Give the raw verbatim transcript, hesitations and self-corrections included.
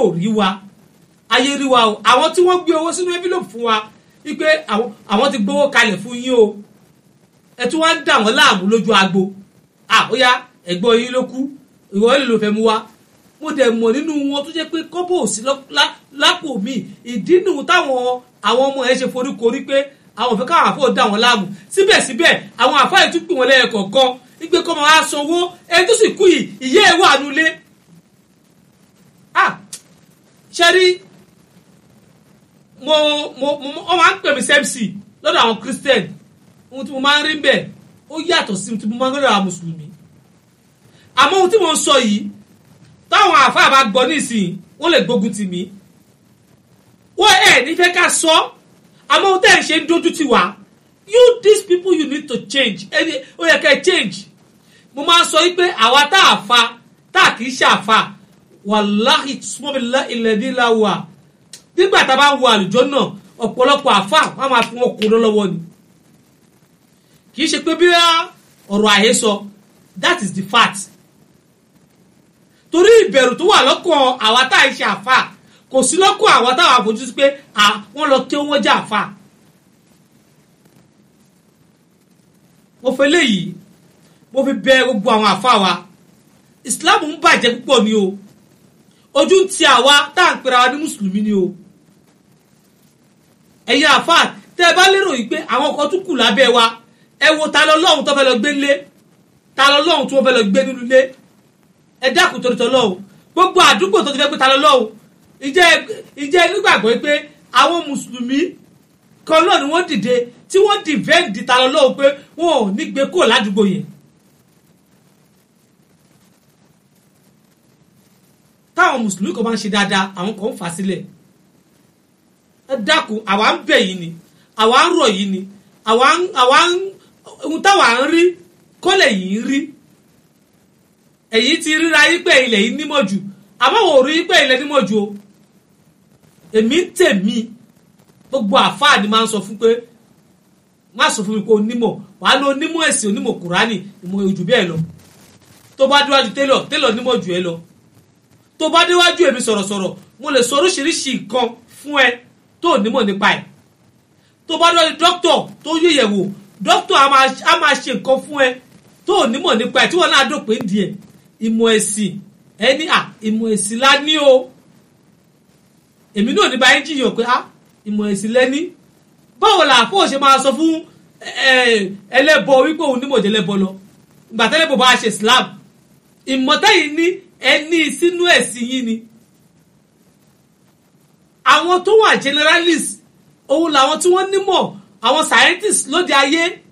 ò rí wa ayé rí wa o àwọn tí wọ́n gbé owó sínú envelope fún wa wípé àwọn àwọn ti gbówó kalẹ̀ fún yín o ẹ tún wá ń dà wọ́n láàmú lójú agbo à ó yá ẹ̀gbọ́n yín ló kú ìwọ lè lò fẹ́ mú wa mo dẹ̀ mọ̀ nínú wọn tó jẹ́ pé kọ́bọ̀ òsì lápò mi ìdí nù táwọn àwọn ọmọ ẹ̀ ṣe foríkorí pé àwọn òfin káwọn àfọ̀ dà wọ́n láàmú síbẹ̀síbẹ̀ àwọn àfáà yìí tún pè wọ́n lẹ́yìn kọ̀ọ̀kan wípé kọ́ máa sanwó ẹ tó sì kú yìí ìyá ẹ̀ wà nulẹ̀ ah ṣẹ́rí mo mo mo wọ́n máa ń pè mí sẹ́msì lọ́dọ̀ àwọn Christian ohun tí mo máa ń rí bẹ́ẹ̀ ó yàtọ̀ sí ohun tí mo máa ń rí lọ́dọ̀ àwọn mùsùlùmí àmọ́ ohun tí mo ń sọ yìí táwọn àfáà bá gbọ́ nísìnyí wọ́n lè gbógun tì mí wọ́n ẹ̀ nífẹ̀ẹ́ ká sọ àmọ́ ohun tẹ́ ẹ̀ ṣe ń dójú tì wá you these people you need to change ẹni ó yẹ ká ẹ change mo máa ń sọ yìí pé àwa tá a fa tá a kì í ṣàfà wàláhì sùmọ́bìlá ilẹ̀ nílá wà nígbà tá a bá ń wo àlùjọ náà ọ̀pọ̀lọpọ̀ àfà wọ́n máa fi wọn kó lọ́wọ́ ni kì í ṣe pé bí ọ̀rọ̀ àhesọ that is the fact torí ìbẹ̀rù tó wà lọ́kàn àwa tá a ṣe àfà kò sí lọ́kàn àwa táwọn àfojú sí pé wọ́n lọ kí wọ́n jẹ́ àfà mo fẹ́ léyìí mo fi bẹ̀ gbogbo àwọn àfà wa Islam ń bàjẹ́ púpọ̀ ni o ojú ń ti àwa tá à ń pera wa ní mùsùlùmí ni o ẹ̀yin àfà tẹ́ ẹ bá lérò yìí pé àwọn kan tún kù lábẹ́ wa ẹ wo ta lọ lọ́hùn tó fẹ́ lọ gbé nílé ta lọ lọ́hùn tó fẹ́ lọ gbé nínú ilé ẹ dákun torí tọ́ lọ́hùn gbogbo àdúgbò tó ti fẹ́ pé ta lọ lọ́hùn ìjẹ́ ìjẹ́ nígbàgbọ́ pé àwọn mùsùlùmí kan náà ni wọ́n dìde tí wọ́n dìvẹ́ǹdì ta lọ lọ́hùn pé wọn ò ní gbé kúrò ládùúgbò yẹn táwọn mùsùlùmí kan máa ń ṣe dáadáa àwọn kan ń fà sílẹ̀ ẹ dákun àwa ń bẹ̀ yìí ni àwa ń rọ̀ yìí ni àwa ń àwa ń ohun táwa ń rí kọ́lẹ̀ yìí ń rí èyí ti ríra yí pé ilẹ̀ yìí nímọ̀ jù àmọ́ wò rí pé ilẹ̀ nímọ̀ jù o èmi ń tèmi gbogbo àfáà ni máa ń sọ fún pé má sọ fún mi pé onímọ̀ wàá lo onímọ̀ ẹ̀sìn onímọ̀ kùránì ìmọ̀ ojú bẹ́ẹ̀ lọ tó bá déwájú télọ̀ télọ̀ nímọ̀ jù ẹ lọ tó bá déwájú èmi sọ̀rọ̀sọ̀rọ̀ mo lè sọ oríṣiríṣi nǹkan fún ẹ tó nímọ̀ nípa ẹ̀ tó bá déwájú dókítọ̀ tó yẹ̀yẹ̀wò dókítọ̀ á máa ṣe nǹkan fún ẹ tó nímọ̀ nípa ẹ̀ tí wọ́n náà dópin díẹ̀ ìmọ̀ ẹ̀sìn ẹni à ìmọ̀ ẹ̀sìn la ní o èmi náà ní báyìí jiyàn pé ah ìmọ̀ ẹ̀sìn lẹ́ní báwo la àfọ̀ ṣe máa sọ fún ẹlẹ́bọ wípé òun nímọ̀ jẹ́lẹ́bọ lọ ìgbà tẹ́lẹ̀bọ bá ṣe Islam ìmọ̀tẹ́yìn ní ẹni sínú ẹ̀sìn yìí ni àwọn tó wà generalist òun làwọn tí wọ́n nímọ̀ àwọn scientists lóde ayé